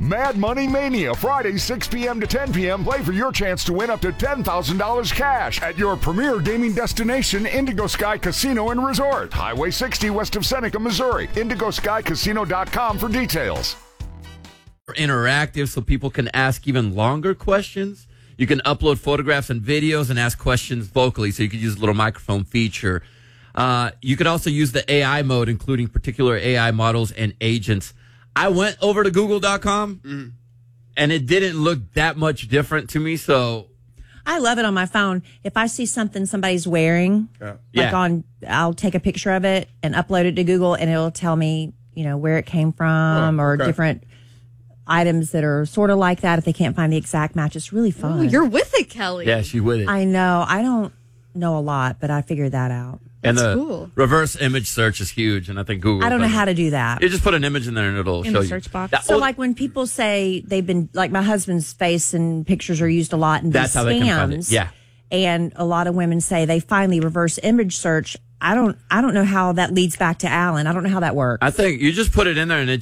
Mad Money Mania, Friday, 6 p.m. to 10 p.m. Play for your chance to win up to $10,000 cash at your premier gaming destination, Indigo Sky Casino and Resort. Highway 60 west of Seneca, Missouri. IndigoSkyCasino.com for details. Interactive so people can ask even longer questions. You can upload photographs and videos and ask questions vocally, so you could use a little microphone feature. You could also use the AI mode, including particular AI models and agents. I went over to Google.com, and it didn't look that much different to me, so... I love it on my phone. If I see something somebody's wearing, I'll take a picture of it and upload it to Google, and it'll tell me, where it came from different items that are sort of like that if they can't find the exact match. It's really fun. Ooh, you're with it, Kelly. Yeah, she's with it. I know. I don't know a lot, but I figured that out. And That's the cool. reverse image search is huge, and I think Google... I don't know how to do that. You just put an image in there, and it'll show the you. search box. So, like, when people say they've been... Like, my husband's face and pictures are used a lot in That's these how they can find it. scams. Yeah. And a lot of women say they finally reverse image search. I don't know how that leads back to Alan. I don't know how that works. I think you just put it in there, and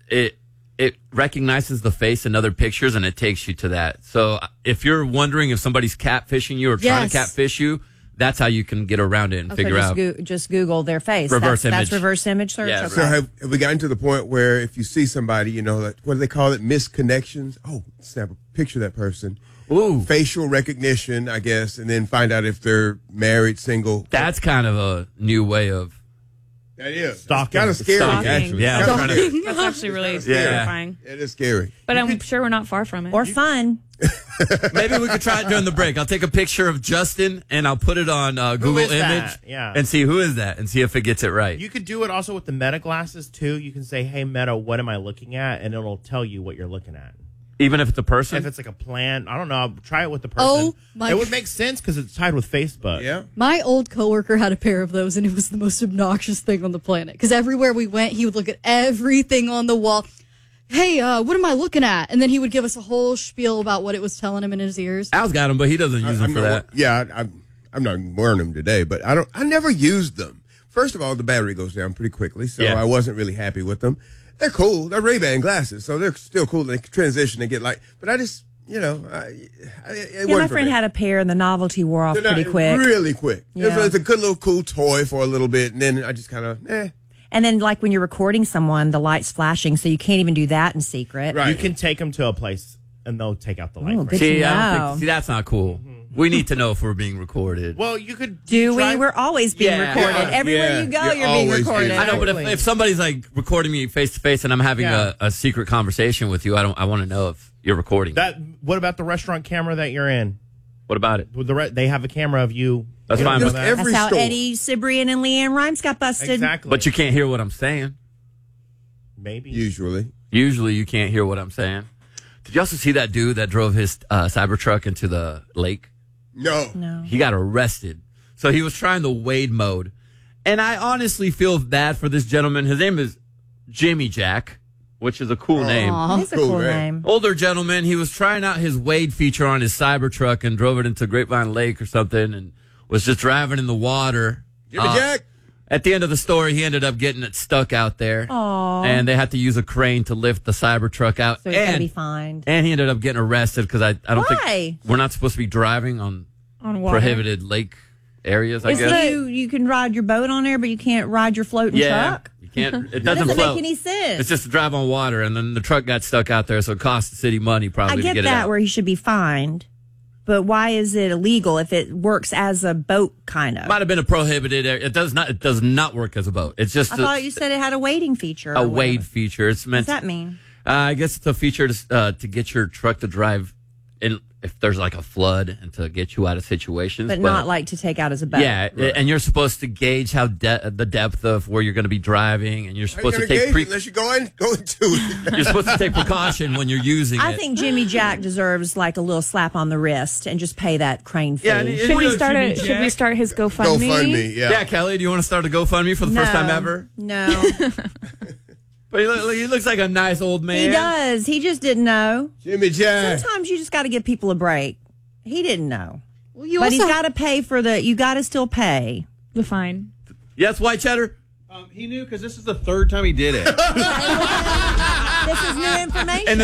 it recognizes the face in other pictures, and it takes you to that. So if you're wondering if somebody's catfishing you or trying to catfish you, that's how you can get around it and figure out. Just Google their face. Reverse image. That's reverse image search? Yeah, Okay. So have we gotten to the point where if you see somebody, like, what do they call it? Misconnections? Oh, snap a picture of that person. Ooh. Facial recognition, I guess, and then find out if they're married, single. That's kind of a new way of... That is. Stalking. Kind of scary, Stalking. actually. Yeah, Kinda I'm trying scary. to- That's actually really Yeah. terrifying. It is scary. But I'm sure we're not far from it. Or fun. Maybe we could try it during the break. I'll take a picture of Justin, and I'll put it on Google is Image that? Yeah. and see who is that and see if it gets it right. You could do it also with the Meta glasses, too. You can say, hey, Meta, what am I looking at? And it'll tell you what you're looking at. Even if it's a person? If it's like a plant, I don't know. Try it with the person. Oh, my It would make sense because it's tied with Facebook. Yeah. My old coworker had a pair of those, and it was the most obnoxious thing on the planet. Because everywhere we went, he would look at everything on the wall. Hey, what am I looking at? And then he would give us a whole spiel about what it was telling him in his ears. Al's got them, but he doesn't use them for that. Yeah, I'm not wearing them today, but I never used them. First of all, the battery goes down pretty quickly, so Yeah. I wasn't really happy with them. They're cool. They're Ray-Ban glasses, so they're still cool. They can transition and get light. But I just, it Yeah, wasn't my for friend me. had a pair, and the novelty wore off They're not- pretty quick. Really quick. Yeah. It's a good little cool toy for a little bit, and then I just kind of, And then, like, when you're recording someone, the light's flashing, so you can't even do that in secret. Right. You can take them to a place, and they'll take out the light. Oh, for good you. to See, I don't know. think, see, that's not cool. We need to know if we're being recorded. Well, you could Do we? try- We're always being Yeah. recorded. Yeah. Everywhere Yeah. you go, You're you're being always recorded. being I know, but Exactly. if somebody's like recording me face to face and I'm having Yeah. a secret conversation with you, I want to know if you're recording. What about the restaurant camera that you're in? What about it? With they have a camera of you. That's You don't fine, know but that? every That's how store. Eddie Cibrian and Leanne Rimes got busted. Exactly. But you can't hear what I'm saying. maybe. usually. Usually you can't hear what I'm saying. Did you also see that dude that drove his Cybertruck into the lake? No. He got arrested. So he was trying the Wade mode. And I honestly feel bad for this gentleman. His name is Jimmy Jack, which is a cool name. That is a Cool, cool man. name. Older gentleman. He was trying out his Wade feature on his Cybertruck and drove it into Grapevine Lake or something and was just driving in the water. Jimmy Jack. At the end of the story, he ended up getting it stuck out there. Aw. And they had to use a crane to lift the Cybertruck out. So he's going to be fined. And he ended up getting arrested because I don't Why? think we're not supposed to be driving on water. prohibited lake areas, I Is guess. you can ride your boat on there, but you can't ride your floating truck? You can't. It That doesn't doesn't float. make any sense. It's just to drive on water, and then the truck got stuck out there, so it cost the city money probably I to get get it that out. where he should be fined, but why is it illegal if it works as a boat, kind of? Might have been a prohibited area. It does not work as a boat. It's just I thought you said it had a wading feature. a or wade whatever. feature. It's What meant. does that mean? I guess it's a feature to get your truck to drive in if there's like a flood and to get you out of situations, But not like to take out as a boat. Yeah, and you're supposed to gauge how the depth of where you're going to be driving, and you're How you supposed to gonna take gauge it unless you go into it. you're supposed to take precaution when you're using I it. think Jimmy Jack deserves like a little slap on the wrist and just pay that crane fee. Yeah, and Should we start his GoFundMe? GoFundMe, yeah. Yeah, Kelly, do you want to start a GoFundMe for the first time ever? No. But he looks like a nice old man. He does. He just didn't know. Jimmy Jack. Sometimes you just got to give people a break. He didn't know. Well, you But also he's got to pay for you got to still pay. The fine. Yes, white cheddar? He knew because this is the third time he did it. This is new information. And